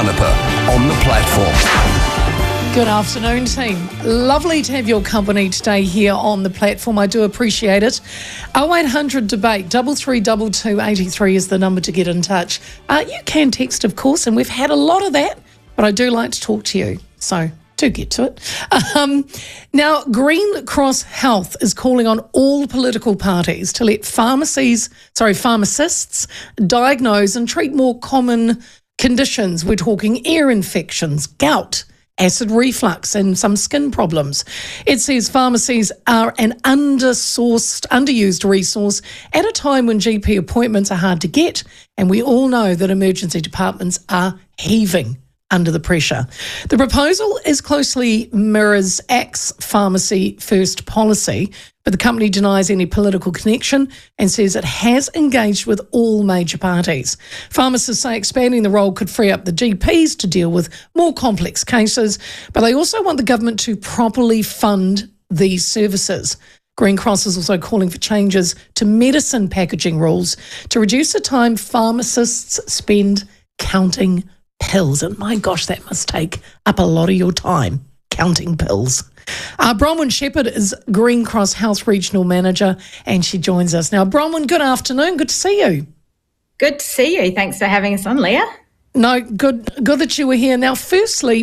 Canepa on the platform. Good afternoon, team. Lovely to have your company today here on the platform. I do appreciate it. 0800 debate 332283 is the number to get in touch. You can text, of course, and we've had a lot of that, but I do like to talk to you, so do get to it. Now, Green Cross Health is calling on all political parties to let pharmacists diagnose and treat more common conditions. We're talking ear infections, gout, acid reflux and some skin problems. It says pharmacies are an underused resource at a time when GP appointments are hard to get, and we all know that emergency departments are heaving under the pressure. The proposal closely mirrors ACT's Pharmacy First policy, but the company denies any political connection and says it has engaged with all major parties. Pharmacists say expanding the role could free up the GPs to deal with more complex cases, but they also want the government to properly fund these services. Green Cross is also calling for changes to medicine packaging rules to reduce the time pharmacists spend counting pills. And my gosh, that must take up a lot of your time, counting pills. Bronwyn Shepherd is Green Cross Health Regional Manager, and she joins us now. Bronwyn, good afternoon. Good to see you. Good to see you. Thanks for having us on, Leah. No, good that you were here. Now, firstly,